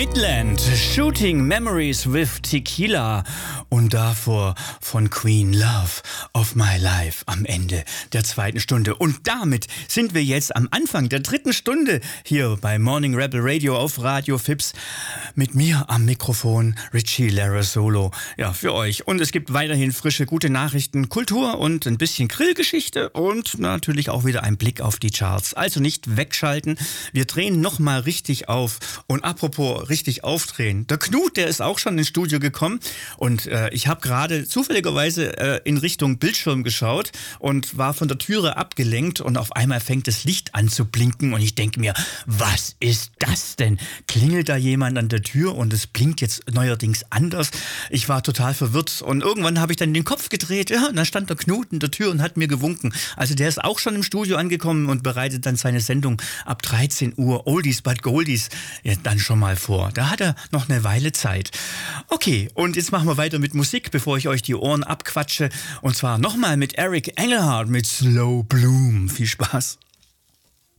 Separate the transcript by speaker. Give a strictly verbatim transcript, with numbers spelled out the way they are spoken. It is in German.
Speaker 1: Midland, Shooting Memories with Tequila und davor von Queen Love of My Life am Ende der zweiten Stunde. Und damit sind wir jetzt am Anfang der dritten Stunde hier bei Morning Rebel Radio auf Radio Fips. Mit mir am Mikrofon Richie Lara Solo. Ja, für euch. Und es gibt weiterhin frische, gute Nachrichten, Kultur und ein bisschen Grillgeschichte und natürlich auch wieder ein Blick auf die Charts. Also nicht wegschalten. Wir drehen nochmal richtig auf. Und apropos richtig aufdrehen. Der Knut, der ist auch schon ins Studio gekommen und äh, ich habe gerade zufälligerweise äh, in Richtung Bildschirm geschaut und war von der Türe abgelenkt und auf einmal fängt das Licht an zu blinken und ich denke mir, was ist das denn? Klingelt da jemand an der Tür und es blinkt jetzt neuerdings anders? Ich war total verwirrt und irgendwann habe ich dann den Kopf gedreht, ja, und dann stand der Knut in der Tür und hat mir gewunken. Also der ist auch schon im Studio angekommen und bereitet dann seine Sendung ab dreizehn Uhr, Oldies but Goldies, ja, dann schon mal vor. Da hat er noch eine Weile Zeit. Okay, und jetzt machen wir weiter mit Musik, bevor ich euch die Ohren abquatsche. Und zwar nochmal mit Eric Engelhardt mit Slow Bloom. Viel Spaß.